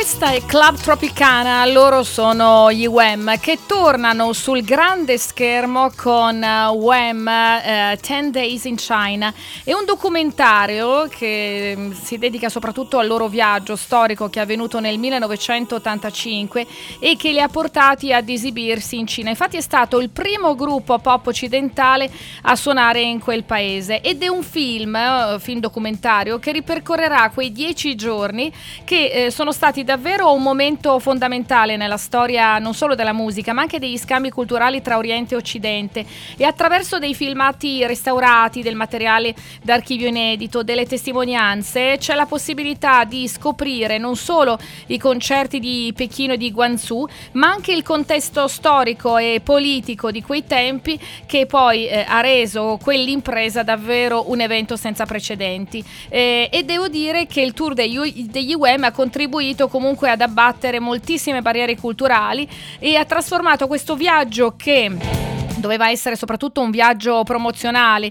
Questa è Club Tropicana, loro sono gli Wham che tornano sul grande schermo con Wham 10 Days in China. È un documentario che si dedica soprattutto al loro viaggio storico che è avvenuto nel 1985 e che li ha portati ad esibirsi in Cina. Infatti è stato il primo gruppo pop occidentale a suonare in quel paese ed è un film documentario che ripercorrerà quei 10 giorni che sono stati davvero un momento fondamentale nella storia non solo della musica ma anche degli scambi culturali tra Oriente e Occidente, e attraverso dei filmati restaurati, del materiale d'archivio inedito, delle testimonianze c'è la possibilità di scoprire non solo i concerti di Pechino e di Guangzhou ma anche il contesto storico e politico di quei tempi che poi ha reso quell'impresa davvero un evento senza precedenti, e devo dire che il tour degli Wham ha contribuito comunque ad abbattere moltissime barriere culturali e ha trasformato questo viaggio che doveva essere soprattutto un viaggio promozionale